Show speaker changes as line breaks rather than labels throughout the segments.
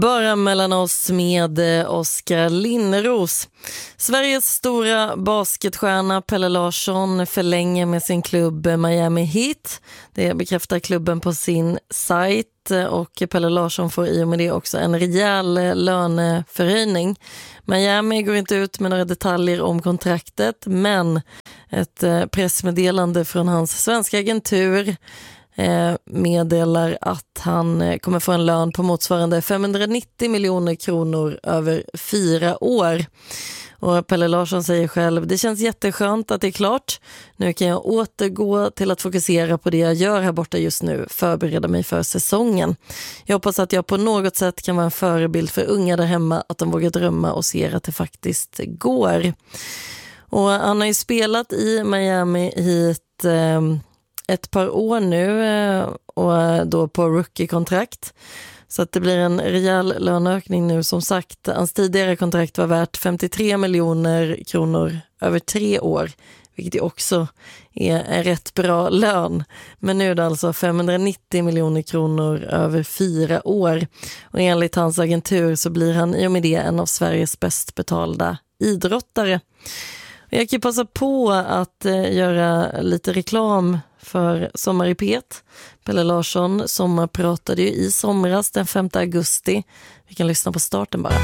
Bara mellan oss med Oskar Linneros. Sveriges stora basketstjärna Pelle Larsson förlänger med sin klubb Miami Heat. Det bekräftar klubben på sin sajt och Pelle Larsson får i och med det också en rejäl löneförhöjning. Miami går inte ut med några detaljer om kontraktet, men ett pressmeddelande från hans svenska agentur meddelar att han kommer få en lön på motsvarande 590 miljoner kronor över 4 år. Och Pelle Larsson säger själv: det känns jätteskönt att det är klart. Nu kan jag återgå till att fokusera på det jag gör här borta just nu, förbereda mig för säsongen. Jag hoppas att jag på något sätt kan vara en förebild för unga där hemma, att de vågar drömma och ser att det faktiskt går. Och han har ju spelat i Miami hit ett par år nu och då på rookie-kontrakt. Så att det blir en rejäl löneökning nu som sagt. Hans tidigare kontrakt var värt 53 miljoner kronor över 3 år. Vilket ju också är en rätt bra lön. Men nu är det alltså 590 miljoner kronor över 4 år. Och enligt hans agentur så blir han i och med det en av Sveriges bäst betalda idrottare. Jag kan passa på att göra lite reklam för Sommar i Pet. Pelle Larsson sommarpratade ju i somras den 5 augusti. Vi kan lyssna på starten bara.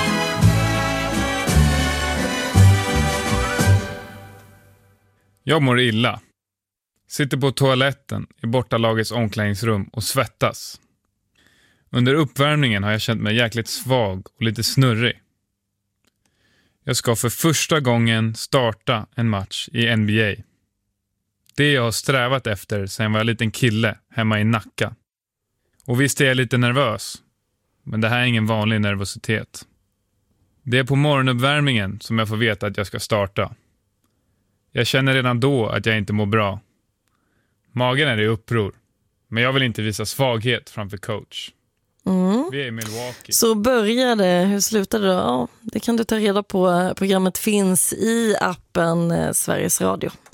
Jag mår illa. Sitter på toaletten i bortalagets omklädningsrum och svettas. Under uppvärmningen har jag känt mig jäkligt svag och lite snurrig. Jag ska för första gången starta en match i NBA. Det jag har strävat efter sedan jag var en liten kille hemma i Nacka. Och visst är jag lite nervös, men det här är ingen vanlig nervositet. Det är på morgonuppvärmningen som jag får veta att jag ska starta. Jag känner redan då att jag inte mår bra. Magen är i uppror, men jag vill inte visa svaghet framför coach. Vi är i Milwaukee.
Så började, hur slutade det? Ja, det kan du ta reda på. Programmet finns i appen Sveriges Radio.